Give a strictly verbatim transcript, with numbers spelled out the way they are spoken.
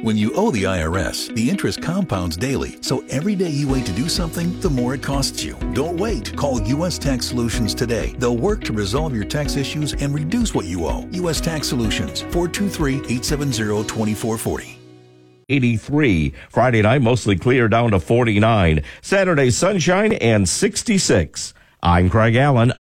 When you owe the I R S, the interest compounds daily, so every day you wait to do something, the more it costs you. Don't wait. Call U S Tax Solutions today. They'll work to resolve your tax issues and reduce what you owe. U S Tax Solutions, four two three, eight seven zero, two four four zero. eighty-three. Friday night, mostly clear down to forty-nine. Saturday, sunshine and sixty-six. I'm Craig Allen.